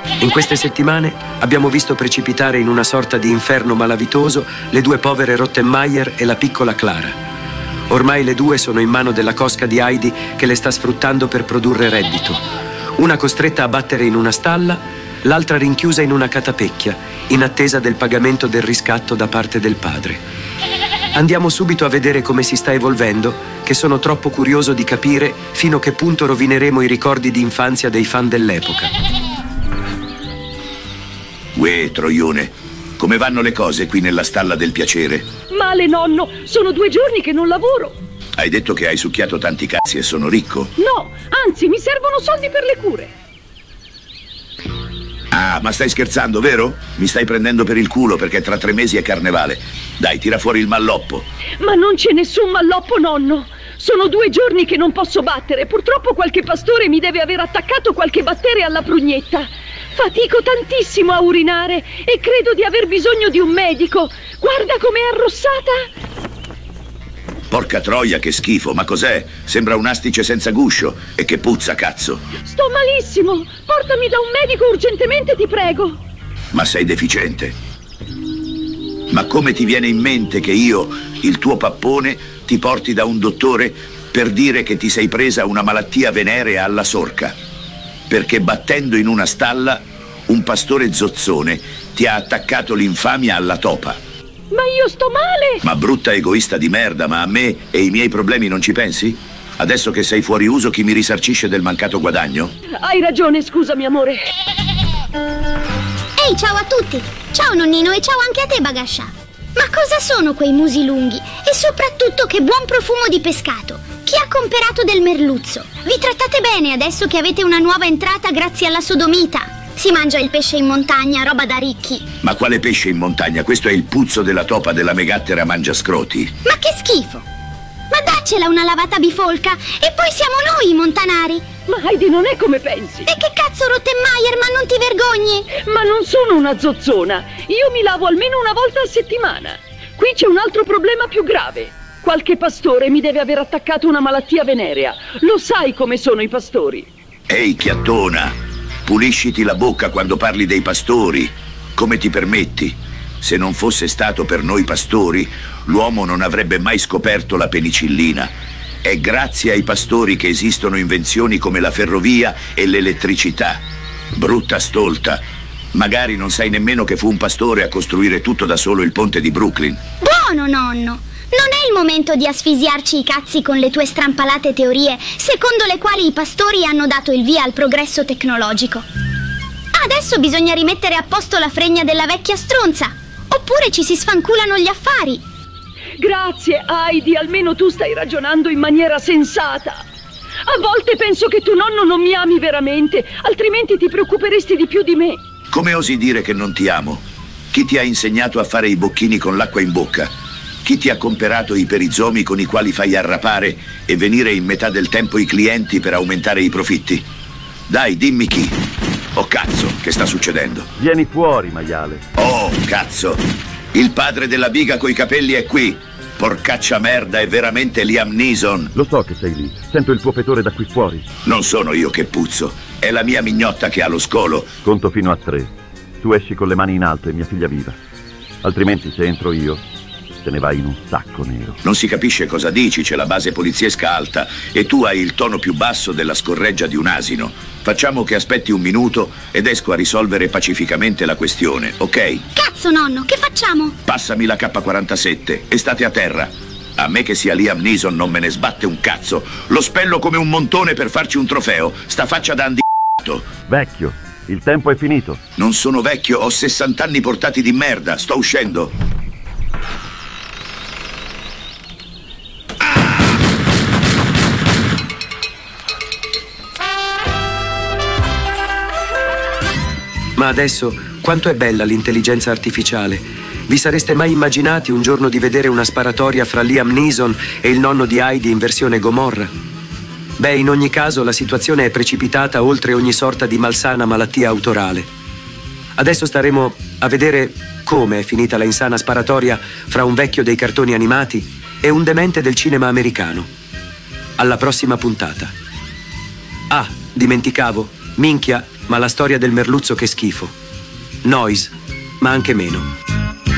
In queste settimane abbiamo visto precipitare in una sorta di inferno malavitoso le due povere Rottenmeier e la piccola Clara. Ormai le due sono in mano della cosca di Heidi che le sta sfruttando per produrre reddito. Una costretta a battere in una stalla, l'altra rinchiusa in una catapecchia, in attesa del pagamento del riscatto da parte del padre. Andiamo subito a vedere come si sta evolvendo, che sono troppo curioso di capire fino a che punto rovineremo i ricordi di infanzia dei fan dell'epoca. Uè, troione, come vanno le cose qui nella stalla del piacere? Male, nonno, sono 2 giorni che non lavoro. Hai detto che hai succhiato tanti cazzi e sono ricco? No, anzi, mi servono soldi per le cure. Ah, ma stai scherzando, vero? Mi stai prendendo per il culo perché tra 3 mesi è carnevale. Dai, tira fuori il malloppo. Ma non c'è nessun malloppo, nonno. Sono 2 giorni che non posso battere. Purtroppo qualche pastore mi deve aver attaccato qualche batteria alla prugnetta. Fatico tantissimo a urinare e credo di aver bisogno di un medico. Guarda com'è arrossata. Porca troia, che schifo, ma cos'è? Sembra un astice senza guscio. E che puzza, cazzo. Sto malissimo. Portami da un medico urgentemente, ti prego. Ma sei deficiente. Ma come ti viene in mente che io, il tuo pappone, ti porti da un dottore per dire che ti sei presa una malattia venerea alla sorca? Perché battendo in una stalla un pastore zozzone ti ha attaccato l'infamia alla topa. Ma io sto male! Ma brutta egoista di merda, ma a me e i miei problemi non ci pensi? Adesso che sei fuori uso, chi mi risarcisce del mancato guadagno? Hai ragione, scusami amore. Ehi, ciao a tutti! Ciao nonnino e ciao anche a te, Bagascià. Ma cosa sono quei musi lunghi? E soprattutto che buon profumo di pescato! Chi ha comperato del merluzzo? Vi trattate bene adesso che avete una nuova entrata grazie alla sodomita? Si mangia il pesce in montagna, roba da ricchi. Ma quale pesce in montagna? Questo è il puzzo della topa della megattera mangiascroti. Ma che schifo! Ma daccela una lavata bifolca e poi siamo noi i montanari. Ma Heidi non è come pensi. E che cazzo, Rottenmeier, ma non ti vergogni? Ma non sono una zozzona. Io mi lavo almeno una volta a settimana. Qui c'è un altro problema più grave. Qualche pastore mi deve aver attaccato una malattia venerea. Lo sai come sono i pastori. Ehi, chiattona, pulisciti la bocca quando parli dei pastori. Come ti permetti? Se non fosse stato per noi pastori, l'uomo non avrebbe mai scoperto la penicillina. È grazie ai pastori che esistono invenzioni come la ferrovia e l'elettricità. Brutta stolta. Magari non sai nemmeno che fu un pastore a costruire tutto da solo il ponte di Brooklyn. Buono, nonno! Non è il momento di asfisiarci i cazzi con le tue strampalate teorie, secondo le quali i pastori hanno dato il via al progresso tecnologico. Adesso bisogna rimettere a posto la fregna della vecchia stronza, oppure ci si sfanculano gli affari. Grazie, Heidi, almeno tu stai ragionando in maniera sensata. A volte penso che tuo nonno non mi ami veramente, altrimenti ti preoccuperesti di più di me. Come osi dire che non ti amo? Chi ti ha insegnato a fare i bocchini con l'acqua in bocca? Chi ti ha comperato i perizomi con i quali fai arrapare e venire in metà del tempo i clienti per aumentare i profitti? Dai, dimmi chi. Oh, cazzo, che sta succedendo? Vieni fuori, maiale. Oh, cazzo. Il padre della biga coi capelli è qui. Porcaccia merda, è veramente Liam Neeson. Lo so che sei lì. Sento il tuo fetore da qui fuori. Non sono io che puzzo. È la mia mignotta che ha lo scolo. Conto fino a 3. Tu esci con le mani in alto e mia figlia viva. Altrimenti, se entro io, te ne vai in un sacco nero. Non si capisce cosa dici, c'è la base poliziesca alta e tu hai il tono più basso della scorreggia di un asino. Facciamo che aspetti un minuto ed esco a risolvere pacificamente la questione, ok? Cazzo, nonno, che facciamo? Passami la K47 e state a terra. A me che sia Liam Neeson non me ne sbatte un cazzo. Lo spello come un montone per farci un trofeo. Sta faccia da andiato. Vecchio, il tempo è finito. Non sono vecchio, ho 60 anni portati di merda. Sto uscendo. Ma adesso, quanto è bella l'intelligenza artificiale. Vi sareste mai immaginati un giorno di vedere una sparatoria fra Liam Neeson e il nonno di Heidi in versione Gomorra? Beh, in ogni caso la situazione è precipitata oltre ogni sorta di malsana malattia autorale. Adesso staremo a vedere come è finita la insana sparatoria fra un vecchio dei cartoni animati e un demente del cinema americano. Alla prossima puntata. Ah, dimenticavo, minchia, ma la storia del merluzzo che schifo. Noise, ma anche meno.